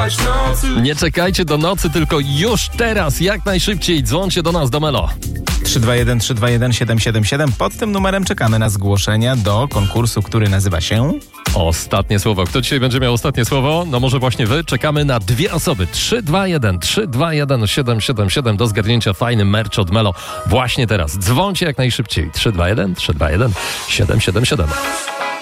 czekać nocy. Nie czekajcie do nocy, tylko już teraz, jak najszybciej dzwońcie do nas, do Melo. 321 321 777. Pod tym numerem czekamy na zgłoszenia do konkursu, który nazywa się... Ostatnie słowo. Kto dzisiaj będzie miał ostatnie słowo? No może właśnie wy. Czekamy na 2 osoby. 321 321 777 do zgarnięcia fajny merch od Melo. Właśnie teraz. Dzwońcie jak najszybciej. 321 321 777.